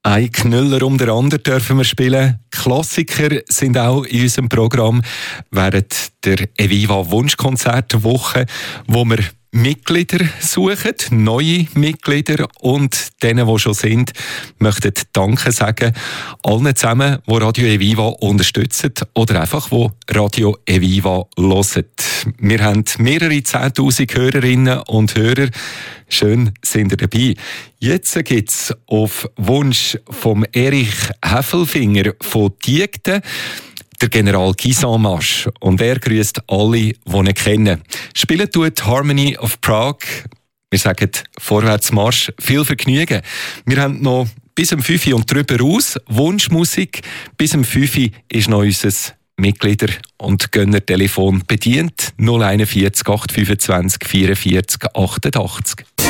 Ein Knüller um den anderen dürfen wir spielen. Klassiker sind auch in unserem Programm während der Eviva Wunschkonzertwoche, wo wir Mitglieder suchen, neue Mitglieder, und denen, die schon sind, möchten Danke sagen. Allen zusammen, die Radio Eviva unterstützen oder einfach, die Radio Eviva hören. Wir haben mehrere 10'000 Hörerinnen und Hörer. Schön sind ihr dabei. Jetzt gibt es auf Wunsch von Erich Heffelfinger von Diegden der General Gisan-Marsch, und er grüßt alle, die ihn kennen. Spielen tut Harmony of Prague. Wir sagen Vorwärtsmarsch. Viel Vergnügen. Wir haben noch bis um 5 Uhr und drüber raus Wunschmusik. Bis um 5 Uhr ist noch unser Mitglieder- und Gönner-Telefon bedient. 041 825 44 88.